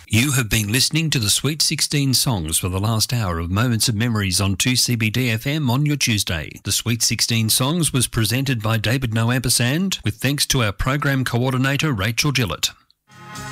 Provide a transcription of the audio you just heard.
You have been listening to the Sweet 16 songs for the last hour of Moments of Memories on 2CBD FM on your Tuesday. The Sweet 16 songs was presented by David Noampersand with thanks to our program coordinator Rachel Gillett.